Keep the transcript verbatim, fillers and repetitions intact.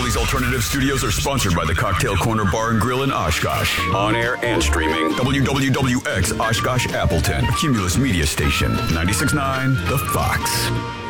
Philly's Alternative Studios are sponsored by the Cocktail Corner Bar and Grill in Oshkosh. On air and streaming, W W W X Oshkosh Appleton, Cumulus Media Station, ninety-six point nine The Fox.